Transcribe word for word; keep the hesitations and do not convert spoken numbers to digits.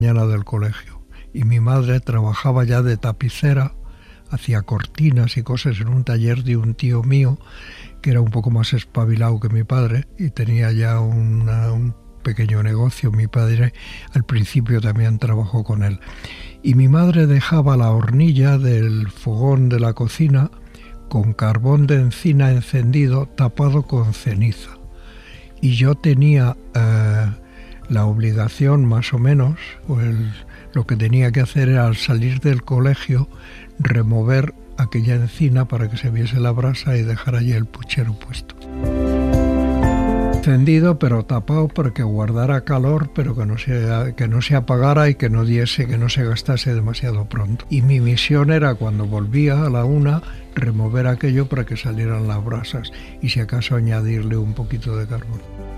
mañana del colegio. Y mi madre trabajaba ya de tapicera, hacía cortinas y cosas en un taller de un tío mío que era un poco más espabilado que mi padre y tenía ya una, un pequeño negocio. Mi padre al principio también trabajó con él. Y mi madre dejaba la hornilla del fogón de la cocina con carbón de encina encendido tapado con ceniza. Y yo tenía eh, la obligación, más o menos, o el, lo que tenía que hacer era al salir del colegio remover aquella encina para que se viese la brasa y dejar allí el puchero puesto. Encendido pero tapado para que guardara calor, pero que no se, que no se apagara y que no diese, que no se gastase demasiado pronto. Y mi misión era, cuando volvía a la una, remover aquello para que salieran las brasas y si acaso añadirle un poquito de carbón.